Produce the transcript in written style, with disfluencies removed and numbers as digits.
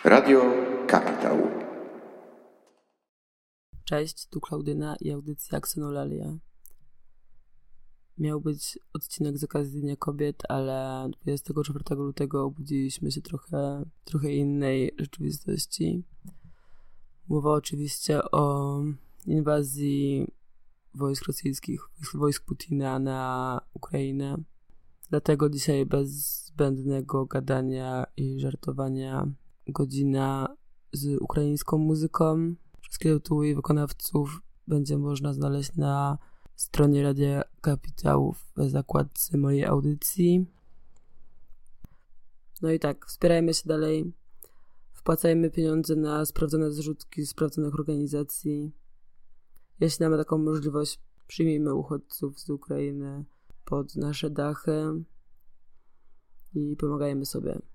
Radio Kapitał. Cześć, tu Klaudyna i audycja Ksenolalia. Miał być odcinek z okazji Dnia Kobiet, ale 24 lutego obudziliśmy się trochę innej rzeczywistości. Mowa oczywiście o inwazji wojsk rosyjskich, wojsk Putina na Ukrainę. Dlatego dzisiaj bez zbędnego gadania i żartowania godzina z ukraińską muzyką. Wszystkie tytuły i wykonawców będzie można znaleźć na stronie Radia Kapitału w zakładce mojej audycji. No i tak, wspierajmy się dalej. Wpłacajmy pieniądze na sprawdzone zrzutki sprawdzonych organizacji. Jeśli mamy taką możliwość, przyjmijmy uchodźców z Ukrainy pod nasze dachy i pomagajmy sobie.